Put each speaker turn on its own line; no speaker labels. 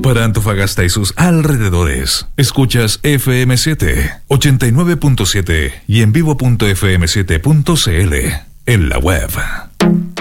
Para Antofagasta y sus alrededores, escuchas FM7, 89.7 y en vivo.fm7.cl en la web.